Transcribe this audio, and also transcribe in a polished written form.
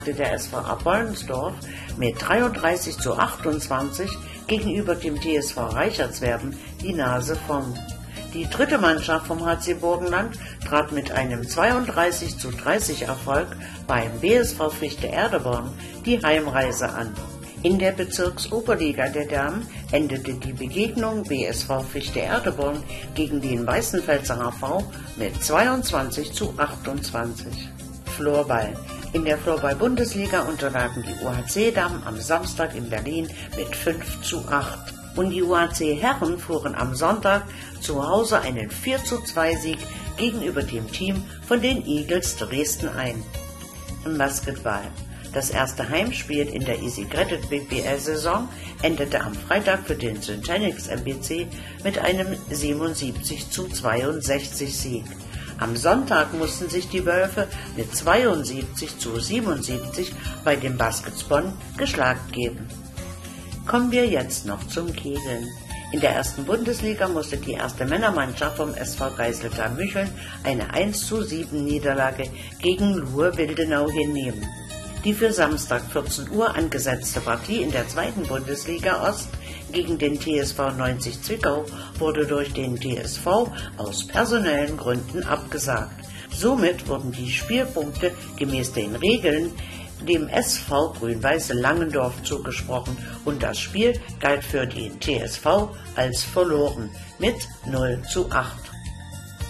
Der SV Abollenzdorf mit 33:28 gegenüber dem TSV Reichertswerden die Nase vorn. Die dritte Mannschaft vom HC Burgenland trat mit einem 32:30 Erfolg beim BSV Fichte-Erdeborn die Heimreise an. In der Bezirksoberliga der Damen endete die Begegnung BSV Fichte-Erdeborn gegen den Weißenfelser HV mit 22:28. Floorball. In der Floorball-Bundesliga unterlagen die UHC-Damen am Samstag in Berlin mit 5:8. Und die UHC-Herren fuhren am Sonntag zu Hause einen 4:2 Sieg gegenüber dem Team von den Eagles Dresden ein. Im Basketball. Das erste Heimspiel in der Easy Credit BBL-Saison endete am Freitag für den Syntanix MBC mit einem 77:62 Sieg. Am Sonntag mussten sich die Wölfe mit 72:77 bei den Baskets Bonn geschlagen geben. Kommen wir jetzt noch zum Kegeln. In der ersten Bundesliga musste die erste Männermannschaft vom SV Geiseltal Mücheln eine 1:7 Niederlage gegen Luhe Wildenau hinnehmen. Die für Samstag 14 Uhr angesetzte Partie in der zweiten Bundesliga Ost gegen den TSV 90 Zwickau wurde durch den TSV aus personellen Gründen abgesagt. Somit wurden die Spielpunkte gemäß den Regeln dem SV Grün-Weiß Langendorf zugesprochen und das Spiel galt für den TSV als verloren mit 0:8.